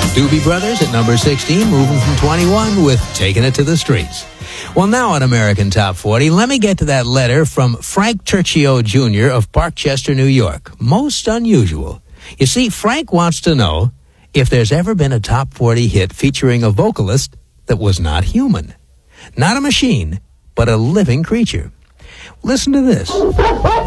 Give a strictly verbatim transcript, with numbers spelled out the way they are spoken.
Doobie Brothers at number sixteen, moving from twenty-one with Taking It to the Streets. Well, now on American Top forty, let me get to that letter from Frank Turcio Junior of Parkchester, New York. Most unusual. You see, Frank wants to know if there's ever been a Top forty hit featuring a vocalist that was not human. Not a machine, but a living creature. Listen to this.